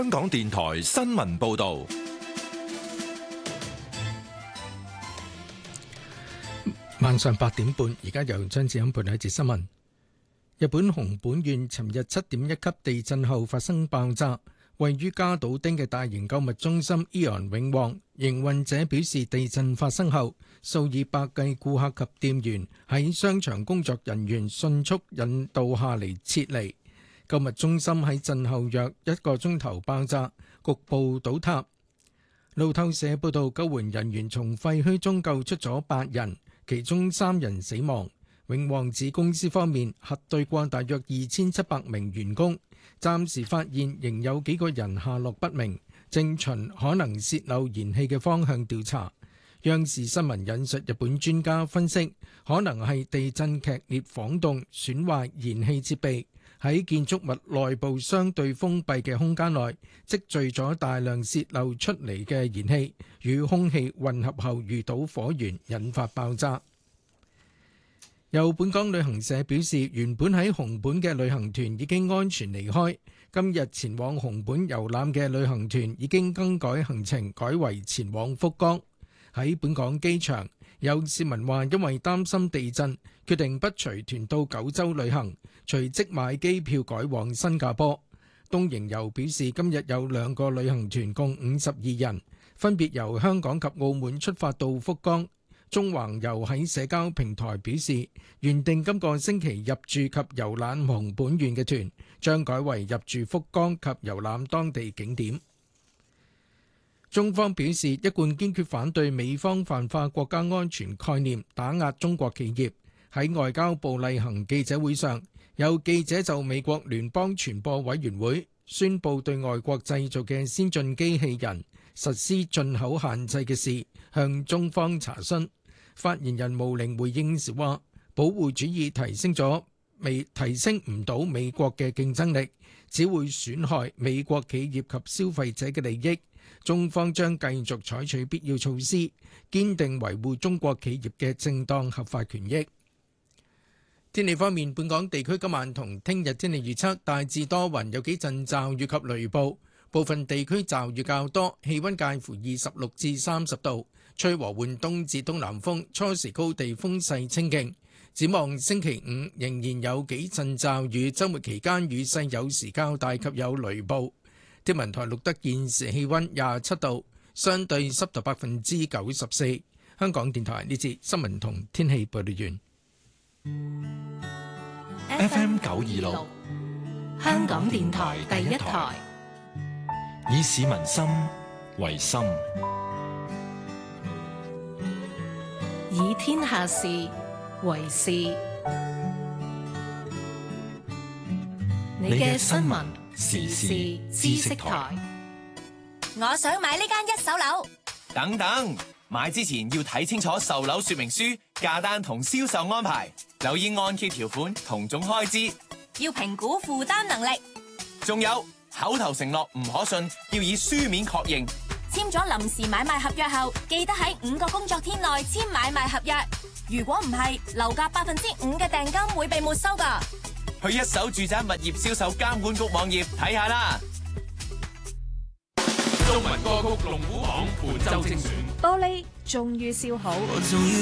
香港電台新聞報道。 晚上8點半，而家由張志欣報道一節新聞。日本熊本縣尋日7.1級地震後發生爆炸，位於加島町嘅大型購物中心 AEON 永旺營運者表示，地震發生後，數以百計顧客及店員喺商場工作人員迅速引導下嚟撤離。購物中心喺震後約1個鐘頭爆炸，局部倒塌。路透社報道，救援人員從廢墟中救出咗8人，其中3人死亡。永旺指公司方面核對過大約2700名員工，暫時發現仍有幾個人下落不明，正循可能洩漏燃氣嘅方向調查。央視新聞引述日本專家分析，可能係地震劇烈晃動損壞燃氣設備，喺建築物內部相對封閉嘅空間內積聚咗大量洩漏出嚟嘅燃氣，與空氣混合後遇到火源，引發爆炸。有本港旅行社表示，原本喺熊本嘅旅行團已經安全離開，今日前往熊本遊覽嘅旅行團已經更改行程，改為前往福岡。喺本港機場，有市民話因為擔心地震，決定不隨團到九州旅行，隨即買機票改往新加坡。東瀛遊表示，今日有2個旅行團共52人，分別由香港及澳門出發到福岡。中橫遊喺社交平台表示，原定今個星期入住及遊覽熊本縣嘅團，將改為入住福岡及遊覽當地景點。中方表示，一貫堅決反對美方泛化國家安全概念，打壓中國企業。喺外交部例行記者會上，有記者就美國聯邦傳播委員會宣布對外國製造嘅先進機器人實施進口限制嘅事，向中方查詢。發言人毛寧回應時話，保護主義提升唔到美國嘅競爭力，只會損害美國企業及消費者嘅利益。中方將繼續採取必要措施，堅定維護中國企業嘅正當合法權益。天氣方面，本港地區今晚同聽日天氣預測大致多雲，有幾陣驟雨及雷暴，部分地區驟雨較多，氣溫介乎26至30度，吹和緩東至東南風，初時高地風勢清勁。展望星期5仍然有幾陣驟雨，週末期間雨勢有時較大及有雷暴。天文台錄得現時氣溫27度，相對濕度94%。香港電台呢節新聞同天氣報道完。 FM 926， 香港電台第一台， 以市民心為心， 以天下事為事。你嘅新聞時事知識台。 我想買呢間一手樓。 等等，買之前要睇清楚售樓說明書、價單同銷售安排，留意按揭條款同總開支， 要評估負擔能力。 仲有口頭承諾唔可信，要以書面確認。 簽咗臨時買賣合約後，記得喺5個工作天內簽買賣合約。如果唔係，樓價5%嘅訂金會被沒收㗎。 去一手住宅物業銷售監管局網頁睇下啦。 中文歌曲龍虎榜本周精選， 玻璃終於燒好。